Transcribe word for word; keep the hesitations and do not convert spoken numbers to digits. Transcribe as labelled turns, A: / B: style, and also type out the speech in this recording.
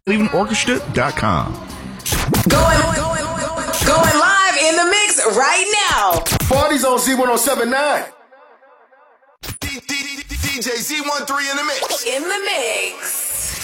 A: Cleveland Orchestra dot com.
B: Going, going, going, going live in the mix right now.
C: Party's on Z one oh seven point nine.
D: D J Z thirteen in the mix.
B: In the mix.